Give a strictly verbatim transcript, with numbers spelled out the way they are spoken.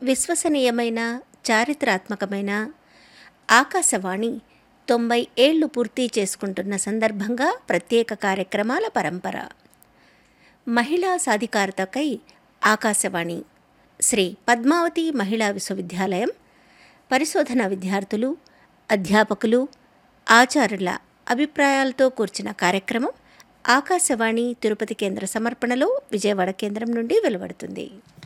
విశ్వసనీయమైన, చారిత్రాత్మకమైన ఆకాశవాణి తొంభై ఏళ్లు పూర్తి చేసుకుంటున్న సందర్భంగా ప్రత్యేక కార్యక్రమాల పరంపర. మహిళా సాధికారతకై ఆకాశవాణి, శ్రీ పద్మావతి మహిళా విశ్వవిద్యాలయం, పరిశోధన విద్యార్థులు, అధ్యాపకులు, ఆచార్యుల అభిప్రాయాలతో కూర్చిన కార్యక్రమం ఆకాశవాణి తిరుపతి కేంద్ర సమర్పణలో విజయవాడ కేంద్రం నుండి వెలువడుతుంది.